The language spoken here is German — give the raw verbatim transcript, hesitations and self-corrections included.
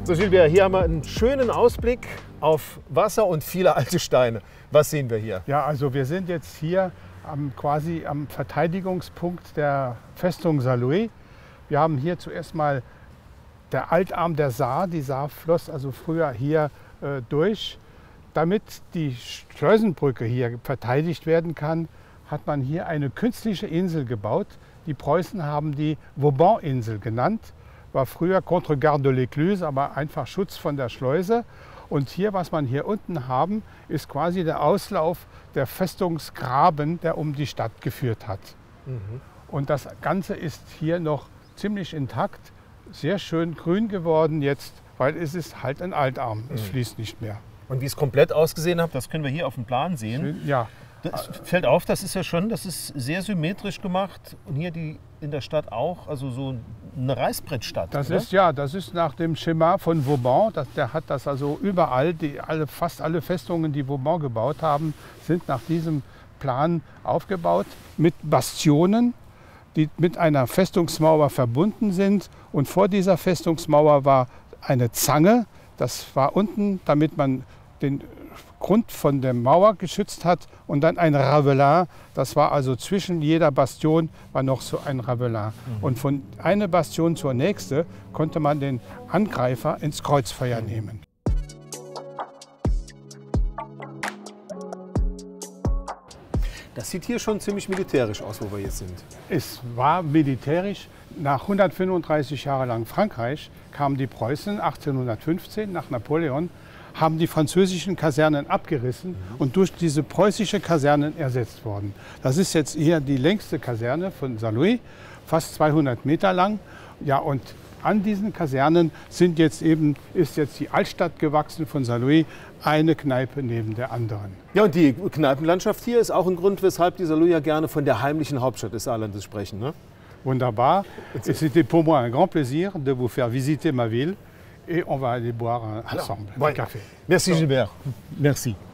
So Gilbert, hier haben wir einen schönen Ausblick auf Wasser und viele alte Steine. Was sehen wir hier? Ja, also wir sind jetzt hier am, quasi am Verteidigungspunkt der Festung Saarlouis. Wir haben hier zuerst mal der Altarm der Saar. Die Saar floss also früher hier äh, durch. Damit die Schleusenbrücke hier verteidigt werden kann, hat man hier eine künstliche Insel gebaut. Die Preußen haben die Vauban-Insel genannt. War früher Contre-Garde de l'Écluse, aber einfach Schutz von der Schleuse. Und hier, was man hier unten haben, ist quasi der Auslauf der Festungsgraben, der um die Stadt geführt hat. Mhm. Und das Ganze ist hier noch ziemlich intakt, sehr schön grün geworden jetzt, weil es ist halt ein Altarm, es mhm. fließt nicht mehr. Und wie es komplett ausgesehen hat, das können wir hier auf dem Plan sehen. Ja. Das fällt auf, das ist ja schon, das ist sehr symmetrisch gemacht. Und hier die, in der Stadt auch, also so eine Reißbrettstadt. Das oder? ist ja, das ist nach dem Schema von Vauban. Das, der hat das also überall, die, alle, fast alle Festungen, die Vauban gebaut haben, sind nach diesem Plan aufgebaut mit Bastionen, die mit einer Festungsmauer verbunden sind. Und vor dieser Festungsmauer war eine Zange. Das war unten, damit man den Grund von der Mauer geschützt hat, und dann ein Ravelin. Das war also zwischen jeder Bastion war noch so ein Ravelin. Mhm. Und von einer Bastion zur nächsten konnte man den Angreifer ins Kreuzfeuer mhm. nehmen. Das sieht hier schon ziemlich militärisch aus, wo wir jetzt sind. Es war militärisch. Nach hundertfünfunddreißig Jahren lang Frankreich kamen die Preußen achtzehnhundertfünfzehn nach Napoleon, haben die französischen Kasernen abgerissen mhm. und durch diese preußische Kasernen ersetzt worden. Das ist jetzt hier die längste Kaserne von Saarlouis, fast zweihundert Meter lang. Ja, und an diesen Kasernen sind jetzt eben, ist jetzt die Altstadt gewachsen von Saarlouis, eine Kneipe neben der anderen. Ja, und die Kneipenlandschaft hier ist auch ein Grund, weshalb die Saarlouier gerne von der heimlichen Hauptstadt des Saarlandes sprechen, ne? Wunderbar. Et c'était pour moi un grand plaisir de vous faire visiter ma ville. Et on va aller boire ensemble un café. Merci Gilbert. Merci.